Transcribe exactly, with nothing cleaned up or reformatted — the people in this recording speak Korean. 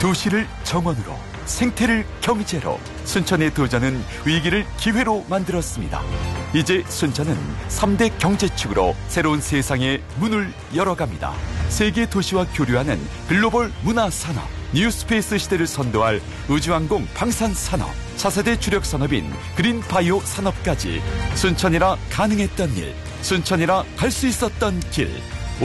도시를 정원으로, 생태를 경제로, 순천의 도전은 위기를 기회로 만들었습니다. 이제 순천은 삼 대 경제축으로 새로운 세상의 문을 열어갑니다. 세계 도시와 교류하는 글로벌 문화산업, 뉴스페이스 시대를 선도할 우주항공 방산산업, 차세대 주력 산업인 그린바이오 산업까지 순천이라 가능했던 일, 순천이라 갈 수 있었던 길,